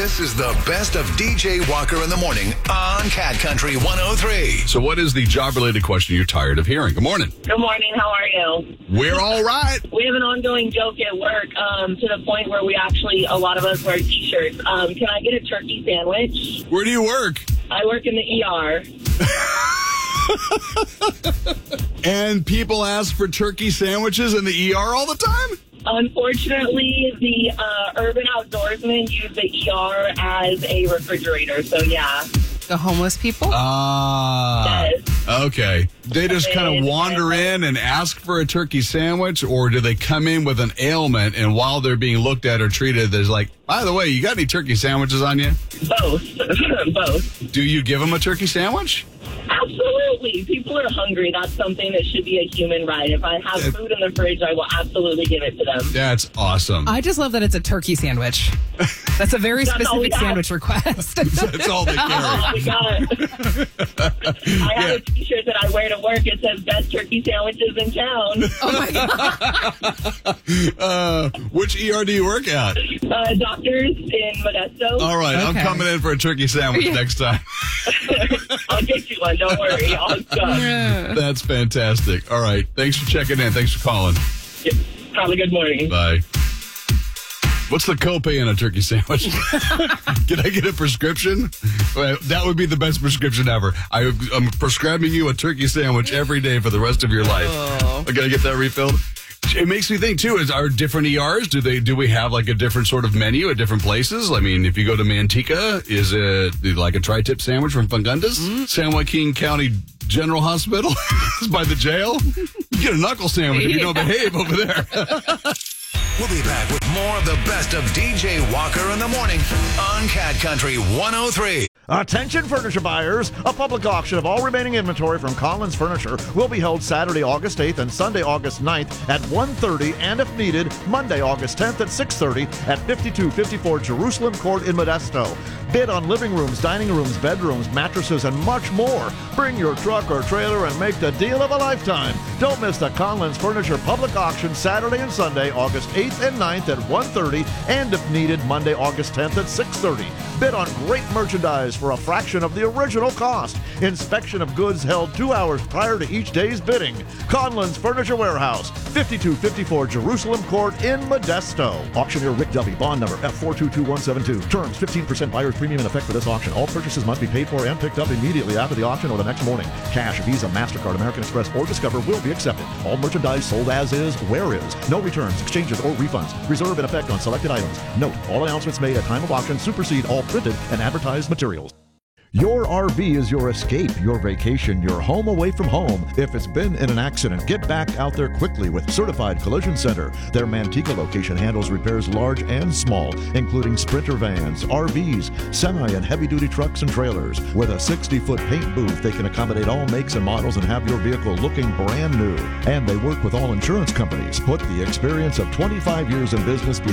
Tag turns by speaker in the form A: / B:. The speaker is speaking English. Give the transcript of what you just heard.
A: This is the best of DJ Walker in the morning on Cat Country 103.
B: So what is the job-related question you're tired of hearing? Good morning.
C: Good morning. How are you?
B: We're all right.
C: We have an ongoing joke at work to the point where a lot of us wear T-shirts. Can I get a turkey sandwich?
B: Where do you work?
C: I work in the ER.
B: And people ask for turkey sandwiches in the ER all the time?
C: Unfortunately, the urban outdoorsmen use the ER as a refrigerator, so yeah.
D: The homeless people?
C: Yes.
B: Okay. They just kind of wander in and ask for a turkey sandwich, or do they come in with an ailment and while they're being looked at or treated, there's like, by the way, you got any turkey sandwiches on you?
C: Both. Both.
B: Do you give them a turkey sandwich?
C: Absolutely. People are hungry. That's something that should be a human right. If I have food in the fridge, I will absolutely give it to them.
B: That's awesome.
D: I just love that it's a turkey sandwich. That's a very specific sandwich request.
B: That's all they carry.
C: Oh, my God. I have a T-shirt that I wear to work. It says, best turkey sandwiches in town.
D: Oh, my God.
B: Which ER do you work at?
C: Doctors in Modesto.
B: All right.
D: Okay.
B: I'm coming in for a turkey sandwich next time.
C: I'll get you one. Don't worry. All good.
B: That's fantastic. All right. Thanks for checking in. Thanks for calling.
C: Have a good morning.
B: Bye. What's the copay on a turkey sandwich? Can I get a prescription? Well, that would be the best prescription ever. I'm prescribing you a turkey sandwich every day for the rest of your life. I gotta get that refilled. It makes me think too, are different ERs, do we have like a different sort of menu at different places? I mean, if you go to Manteca, is it like a tri-tip sandwich from Fagundes? San Joaquin County General Hospital is by the jail? You get a knuckle sandwich if you don't behave over there.
A: We'll be back with more of the best of DJ Walker in the morning on Cat Country 103.
E: Attention furniture buyers, a public auction of all remaining inventory from Collins Furniture will be held Saturday, August 8th and Sunday, August 9th at 1:30 and if needed, Monday, August 10th at 6:30 at 5254 Jerusalem Court in Modesto. Bid on living rooms, dining rooms, bedrooms, mattresses, and much more. Bring your truck or trailer and make the deal of a lifetime. Don't miss the Collins Furniture public auction Saturday and Sunday, August 8th and 9th at 1:30 and if needed, Monday, August 10th at 6:30. Bid on great merchandise for a fraction of the original cost. Inspection of goods held 2 hours prior to each day's bidding. Conlon's Furniture Warehouse, 5254 Jerusalem Court in Modesto. Auctioneer Rick Dovey, bond number F422172. Terms, 15% buyer's premium in effect for this auction. All purchases must be paid for and picked up immediately after the auction or the next morning. Cash, Visa, MasterCard, American Express, or Discover will be accepted. All merchandise sold as is, where is. No returns, exchanges, or refunds. Reserve in effect on selected items. Note, all announcements made at time of auction supersede all printed and advertised materials. Your RV is your escape, your vacation, your home away from home. If it's been in an accident, get back out there quickly with Certified Collision Center. Their Manteca location handles repairs large and small, including Sprinter vans, RVs, semi and heavy-duty trucks and trailers. With a 60-foot paint booth, they can accommodate all makes and models and have your vehicle looking brand new. And they work with all insurance companies. Put the experience of 25 years in business